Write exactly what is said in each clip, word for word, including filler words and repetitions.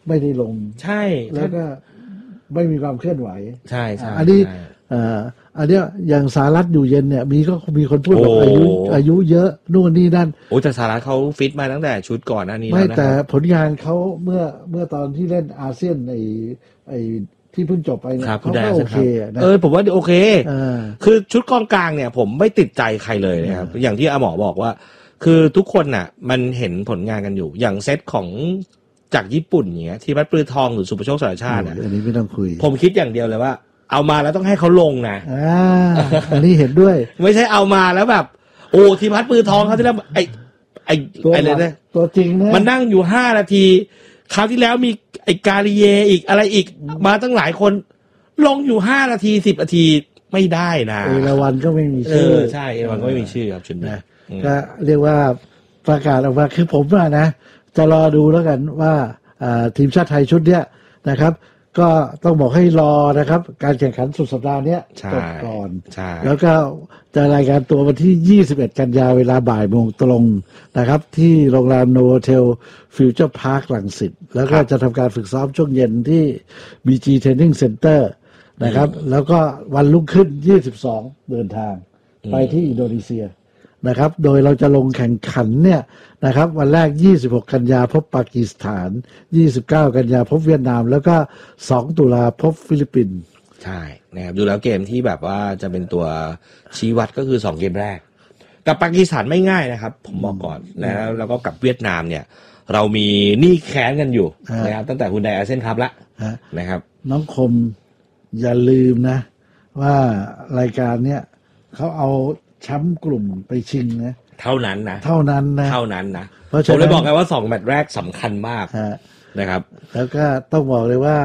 ไม่ได้ลงใช่แล้วก็ไม่มีความเคลื่อนไหวใช่ใช่อันนี้อ่าอันเนี้ยอย่างสหรัฐอยู่เย็นเนี่ยมีก็มีคนพูดแบบอายุอายุเยอะนู่นนี่นั่นโอ้แต่สหรัฐเขาฟิตมาตั้งแต่ชุดก่อนหน้านี้แล้วไม่นะแต่ผลงานเขาเมื่อเมื่อตอนที่เล่นอาเซียนไอไอที่เพิ่งจบไปเนี่ยเขาก็โอเคนะเออผมว่าโอเคคือชุดกองกลางเนี่ยผมไม่ติดใจใครเลยนะครับอย่างที่อาหมอบอกว่าคือทุกคนน่ะมันเห็นผลงานกันอยู่อย่างเซตของจากญี่ปุ่นเนี้ยที่วัดปลือทองหรือสุภโชคสารชาติอันนี้ไม่ต้องคุยผมคิดอย่างเดียวเลยว่าเอามาแล้วต้องให้เขาลงนะอ่าอันนี้เห็นด้วยไม่ใช่เอามาแล้วแบบโอ้ที่พัดปืนทองเขาที่แล้วไอ้ไอ้ไอ้อะไรเนี่ยตัวจริงนะมันนั่งอยู่ห้านาทีคราวที่แล้วมีไอ้กาลิเยอีกอะไรอีกมาตั้งหลายคนลงอยู่ห้านาทีสิบนาทีไม่ได้นะเอราวันก็ไม่มีชื่อใช่เอราวันก็ไม่มีชื่อครับชุดนี้ก็เรียกว่าประกาศออกมาคือผมว่านะจะรอดูแล้วกันว่าทีมชาติไทยชุดเนี้ยนะครับก็ต้องบอกให้รอนะครับการแข่งขันสุดสัปดาห์นี้จบก่อนแล้วก็จะรายการตัววันที่ยี่สิบเอ็ดกันยาเวลาบ่ายโมงตรงนะครับที่โรงแรมโนโวเทลฟิวเจอร์พาร์ครังสิตแล้วก็จะทำการฝึกซ้อมช่วงเย็นที่ บี จี Training Center นะครับแล้วก็วันรุ่งขึ้นยี่สิบสองเดินทางไปที่อินโดนีเซียนะครับโดยเราจะลงแข่งขันเนี่ยนะครับวันแรกยี่สิบหกกันยาพบปากีสถานยี่สิบเก้ากันยาพบเวียดนามแล้วก็สองตุลาพบฟิลิปปินส์ใช่นะครับดูแล้วเกมที่แบบว่าจะเป็นตัวชี้วัดก็คือสองเกมแรกกับปากีสถานไม่ง่ายนะครับผมบอกก่อนนะแล้วก็กับเวียดนามเนี่ยเรามีหนี้แค้นกันอยู่นะครับตั้งแต่ฮุนไดอาเซียนคัพละนะครับน้องคมอย่าลืมนะว่ารายการเนี้ยเขาเอาแชมป์กลุ่มไปชิงนะเท่านั้นนะเท่านั้นนะเท่านั้นนะผมเลยบอกไงว่าสองแมตช์แรกสำคัญมากนะครับแล้วก็ต้องบอกเลยว่า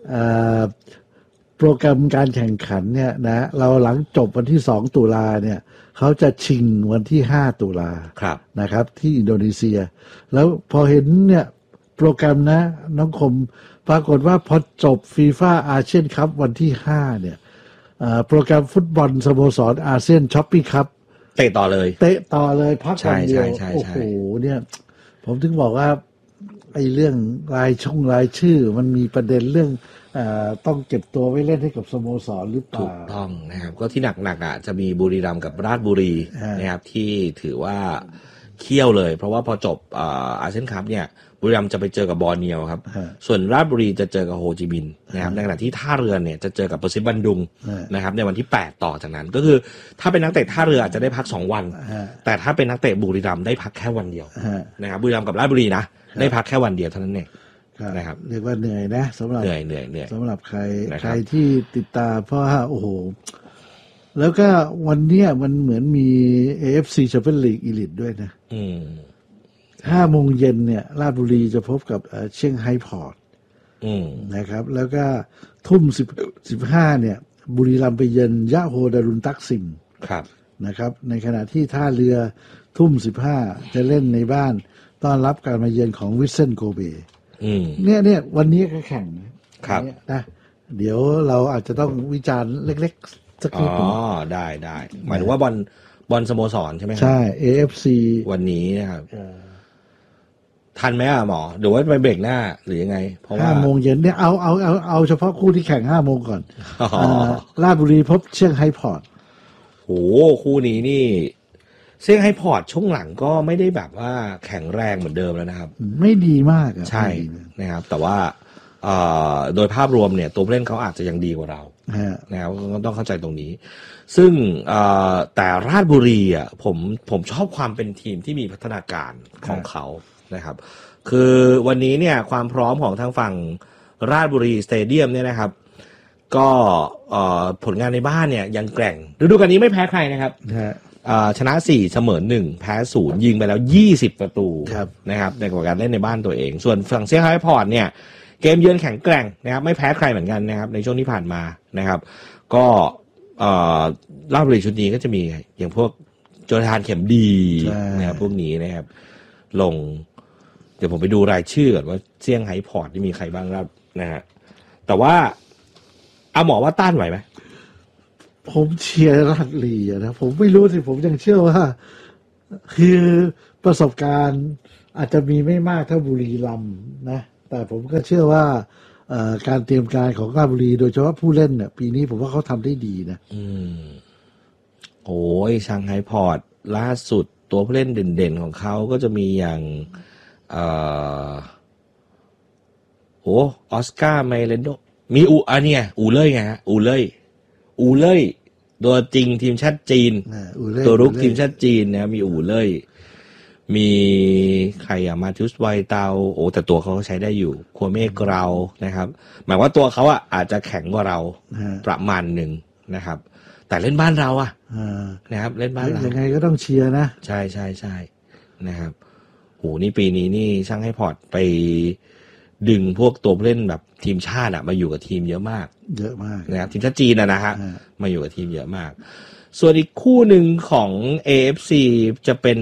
โปรแกรมการแข่งขันเนี่ยนะเราหลังจบวันที่สองตุลาเนี่ยเขาจะชิงวันที่ห้าตุลานะครับที่อินโดนีเซียแล้วพอเห็นเนี่ยโปรแกรมนะน้องคมปรากฏว่าพอจบฟีฟ่าอาเซียนคัพวันที่ห้าเนี่ยโปรแกรมฟุตบอลสโมสรอาเซียนช้อปปี้คัพเตะต่อเลยเตะต่อเลยพักวันเดียวโอ้โหเนี่ยผมถึงบอกว่าไอ้เรื่องรายช่องรายชื่อมันมีประเด็นเรื่องอ่าต้องเก็บตัวไว้เล่นให้กับสโมสรหรือเปล่าถูกต้องนะครับก็ที่หนักๆอ่ะจะมีบุรีรัมย์กับราชบุรีนะครับที่ถือว่าเคี่ยวเลยเพราะว่าพอจบอ่าอาเซียนคัพเนี่ยบุรีรัมย์จะไปเจอกับบอร์เนียวครับส่วนราชบุรีจะเจอกับโฮจิมินห์นะครับในขณะที่ท่าเรือเนี่ยจะเจอกับเปอร์ซิบันดุงนะครับในวันที่แปดต่อจากนั้นก็คือถ้าเป็นนักเตะท่าเรืออาจจะได้พักสองวันแต่ถ้าเป็นนักเตะบุรีรัมย์ได้พักแค่วันเดียวนะครับบุรีรัมย์กับราชบุรีนะได้พักแค่วันเดียวเท่านั้นเองนะครับเรียกว่าเหนื่อยนะสำหรับเหนื่อยเหนื่อยเหนื่อยสำหรับใครใครที่ติดตามเพราะว่าโอ้โหแล้วก็วันเนี้ยมันเหมือนมี เอ เอฟ ซี Champions League Elite ด้วยนะอืมห้าโมงเย็นเนี่ยราชบุรีจะพบกับเชียงไฮ้พอร์ตนะครับแล้วก็ทุ่มสิบสิบห้าเนี่ยบุรีรัมย์ไปเยือนยะโฮดารุนตักซิมนะครับในขณะที่ท่าเรือทุ่มสิบห้าจะเล่นในบ้านต้อนรับการมาเยือนของวิสเซนโกเบเนี่ยเนี่ยวันนี้ก็แข่งนะเดี๋ยวเราอาจจะต้องวิจารณ์เล็กๆสักนิดอ๋อได้ได้หมายถึงว่าบอลบอลสโมสรใช่ไหมใช่ เอ เอฟ ซีวันนี้นะครับทันไหมอ่ะหมอหรือว่าไปเบรกหน้าหรือยังไงเพราะว่าห้าโมงเย็นเนี่ยเอาเอาเอาเอาเฉพาะคู่ที่แข่งห้าโมงก่อนราชบุรีพบเชียงไฮ้พอร์ตโหคู่นี้นี่เชียงไฮ้พอร์ตช่วงหลังก็ไม่ได้แบบว่าแข็งแรงเหมือนเดิมแล้วนะครับไม่ดีมากใช่นะครับแต่ว่าโดยภาพรวมเนี่ยตัวผู้เล่นเขาอาจจะยังดีกว่าเรานะครับก็ต้องเข้าใจตรงนี้ซึ่งแต่ราชบุรีอ่ะผมผมชอบความเป็นทีมที่มีพัฒนาการของเขานะครับคือวันนี้เนี่ยความพร้อมของทางฝั่งราชบุรีสเตเดียมเนี่ยนะครับก็ผลงานในบ้านเนี่ยยังแกร่งฤดูกาลนี้ไม่แพ้ใครนะครับชนะสี่เสมอหนึ่งแพ้ศูนย์ยิงไปแล้วยี่สิบประตูนะครับในการเล่นในบ้านตัวเองส่วนฝั่งเซี่ยงไฮ้พอร์ตเนี่ยเกมเยือนแข็งแกร่งนะครับไม่แพ้ใครเหมือนกันนะครับในช่วงที่ผ่านมานะครับก็ราชบุรีชุดนี้ก็จะมีอย่างพวกโจธานเข็มดีนะครับพวกนี้นะครับลงเดี๋ยวผมไปดูรายชื่อก่อนว่าเซี่ยงไฮ้พอร์ตที่มีใครบ้างครับนะฮะแต่ว่าเอาหมอว่าต้านไหวไหมผมเชียร์ราชบุรีนะผมไม่รู้สิผมยังเชื่อว่าคือประสบการณ์อาจจะมีไม่มากเท่าบุรีรัมย์นะแต่ผมก็เชื่อว่าการเตรียมการของราชบุรีโดยเฉพาะผู้เล่นเนี่ยปีนี้ผมว่าเขาทำได้ดีนะอืมโอ้ยชังไฮพอร์ตล่าสุดตัวผู้เล่นเด่นๆของเขาก็จะมีอย่างเอ่อโอ้ออสการ์ไมเลนโดมีอูอันเนี่ยอูเล่ยไงฮะอูเล่ยอูเล่ยตัวจริงทีมชาติจีนตัวรุกทีมชาติจีนนะมีอูเล่ยมีใครอะมาทิวส์ไวเตาโอ้แต่ตัวเขาใช้ได้อยู่คัวเม่เกรานะครับหมายว่าตัวเขาอะอาจจะแข็งกว่าเราประมาณหนึ่งนะครับแต่เล่นบ้านเราอะนะครับเล่นบ้านเรายังไงก็ต้องเชียร์นะใช่ใช่ใช่นะครับโหนี่ปีนี้นี่ช่างให้พอร์ตไปดึงพวกตัวเล่นแบบทีมชาติอะมาอยู่กับทีมเยอะมากเยอะมากนะครับทีมชาติจีนอะนะฮะมาอยู่กับทีมเยอะมากส่วนอีกคู่หนึ่งของ เอ เอฟ ซี จะเป็น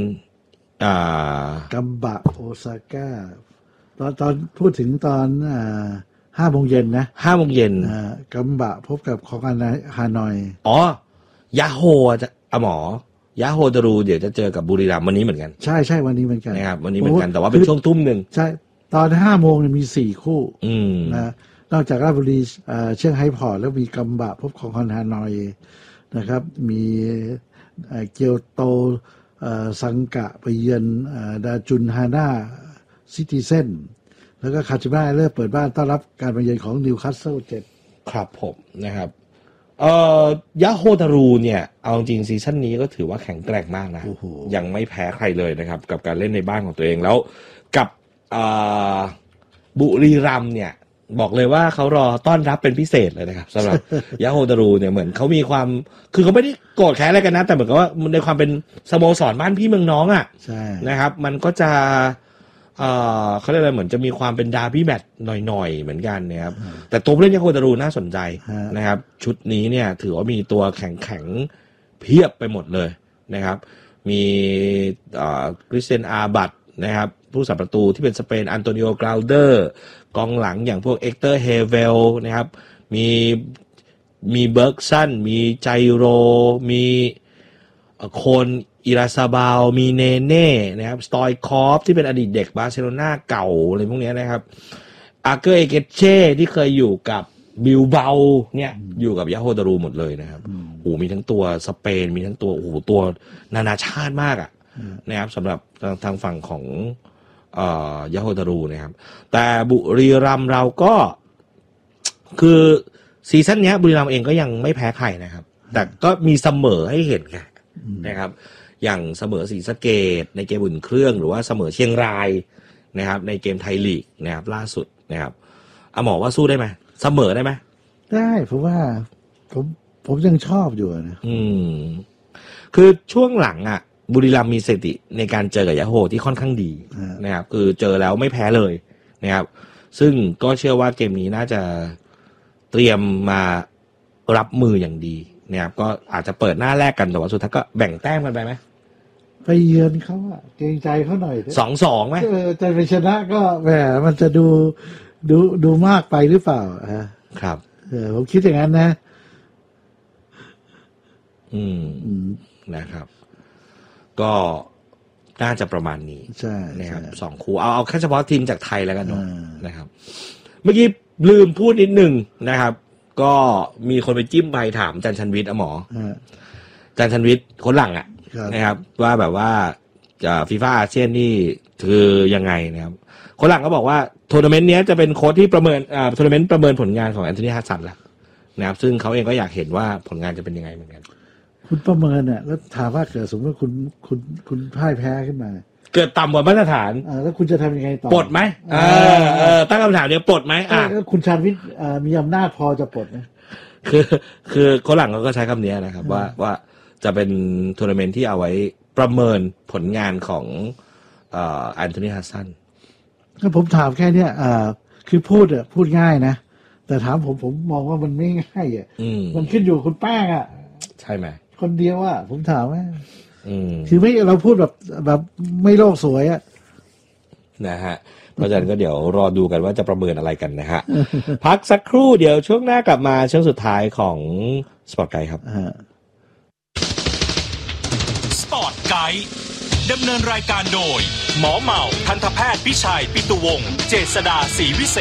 กัมบะโอซาก้าตอนตอนพูดถึงตอนห้าโมงเย็นนะห้าโมงเย็นกัมบะพบกับของฮานอยอ๋อยาโฮจะอะหมอยาโฮดารูเดี๋ยวจะเจอกับบุรีรัมย์วันนี้เหมือนกันใช่ใช่วันนี้เหมือนกันนะครับวันนี้เหมือนกันแต่ว่าเป็นช่วงทุ่มหนึ่งใช่ตอนห้าโมงมีสี่คู่นะนอกจากราชบุรีเชียงไฮ้พอร์ตแล้วมีกัมบะพบของฮานอยนะครับมีเกียวโตสังกะไปเยือนดาจุนฮาน่าซิตี้เซ่นแล้วก็คาจิมะเริ่มเปิดบ้านต้อนรับการมาเยือนของนิวคาสเซิลเจ็ดครับผมนะครับเอ่อยาโฮดารูเนี่ยเอาจริงซีซั่นนี้ก็ถือว่าแข็งแกร่งมากนะยังไม่แพ้ใครเลยนะครับกับการเล่นในบ้านของตัวเองแล้วกับบุรีรัมย์เนี่ยบอกเลยว่าเขารอต้อนรับเป็นพิเศษเลยนะครับสำหรับ ยาโฮดารูเนี่ยเหมือนเขามีความคือเขาไม่ได้โกรธแค้นอะไรกันนะแต่เหมือนกับว่าในความเป็นสโมสรบ้านพี่เมืองน้องอ่ะนะครับมันก็จะเอ่อเขาเรียกอะไรเหมือนจะมีความเป็นดาร์บี้แมตช์หน่อยๆเหมือนกันนะครับแต่ตัวผู้เล่นยาโฮดารูน่าสนใจนะครับชุดนี้เนี่ยถือว่ามีตัวแข็งๆเพียบไปหมดเลยนะครับมีเอ่อคริสเตียนอาบัตนะครับผู้สับประตูที่เป็นสเปนอันโตนิโอกราวเดอร์กองหลังอย่างพวกเอ็กเตอร์เฮเวลนะครับมีมีเบิร์กซันมีไจโรมีโคนอิราซาบาลมีเนเน่นะครับสตอยคอฟที่เป็นอดีตเด็กบาร์เซโลนาเก่าอะไรพวกนี้นะครับอาร์เกอร์เอเกเช่ที่เคยอยู่กับบิลเบาเนี่ยอยู่กับยาโฮดารูหมดเลยนะครับโอ้มีทั้งตัวสเปนมีทั้งตัวโอ้โหตัวนานาชาติมากอ่ะนะครับสำหรับทางฝั่งของเอ่อยาโฮดารูนะครับแต่บุรีรัมย์เราก็คือซีซั่นนี้บุรีรัมย์เองก็ยังไม่แพ้ใครนะครับแต่ก็มีเสมอให้เห็นไงนะครับอย่างเสมอศรีสะเกษในเกมอุ่นเครื่องหรือว่าเสมอเชียงรายนะครับในเกมไทยลีกนะครับล่าสุดนะครับอาหมอว่าสู้ได้ไหมเสมอได้ไหมได้เพราะว่าผมผมยังชอบอยู่นะอืมคือช่วงหลังอ่ะบุรีรัมย์มีสถิติในการเจอกับยาโฮที่ค่อนข้างดีนะครับคือเจอแล้วไม่แพ้เลยนะครับซึ่งก็เชื่อว่าเกมนี้น่าจะเตรียมมารับมืออย่างดีนะครับก็อาจจะเปิดหน้าแรกกันแต่ว่าสุดท้ายก็แบ่งแต้มกันไปไหมไปเยือนเขาอะเกรงใจเขาหน่อยสองสองไหมเออใจไปชนะก็แหมมันจะดูดูดูมากไปหรือเปล่าฮะครับเออผมคิดอย่างนั้นนะอืมนะครับก็น่าจะประมาณนี้ใช่นะครับสองคู่เอาเอาแค่เฉพาะทีมจากไทยแล้วกันเนาะนะครับเมื่อกี้ลืมพูดนิดนึงนะครับก็มีคนไปจิ้มใบถามจันชันวิทย์อะหมอจันชันวิทย์คนหลังอะนะครับว่าแบบว่าฟีฟ่าอาเซียนนี่คือยังไงนะครับคนหลังก็บอกว่าทัวร์นาเมนต์นี้จะเป็นโค้ชที่ประเมินอ่าทัวร์นาเมนต์ประเมินผลงานของแอนโทนี ฮัดสันแล้วนะครับซึ่งเขาเองก็อยากเห็นว่าผลงานจะเป็นยังไงเหมือนกันคุณประเมินเนี่ยแล้วถามว่าเกิดสมมติว่าคุณคุณคุณพ่ายแพ้ขึ้นมาเกิดต่ำกว่ามาตรฐานอ่าแล้วคุณจะทำยังไงต่อปลดไหมเออเออตั้งคำถามเนี้ยปลดไหมอ่าแล้วคุณชาญวิทย์มีอำนาจพอจะปลดไหมคือคือคนหลังเขาก็ใช้คำนี้นะครับว่าว่าจะเป็นทัวร์นาเมนต์ที่เอาไว้ประเมินผลงานของเอ่อแอนโทนี ฮัดสันก็ผมถามแค่เนี้ยอ่าคือพูดอ่ะพูดง่ายนะแต่ถามผมผมมองว่ามันไม่ง่ายอ่ะมันขึ้นอยู่คุณแป้งอ่ะใช่ไหมคนเดียวอ่ะผมถามว่าคือไม่เราพูดแบบแบบไม่โลกสวยอ่ะนะฮะเพราะฉะนั้นก็เดี๋ยวรอดูกันว่าจะประเมินอะไรกันนะฮะ พักสักครู่เดี๋ยวช่วงหน้ากลับมาช่วงสุดท้ายของสปอร์ตไกด์ครับสปอร์ตไกด์ดำเนินรายการโดยหมอเหมาทันตแพทย์พิชัยปิตุวงศ์เจษฎาศรีวิเศ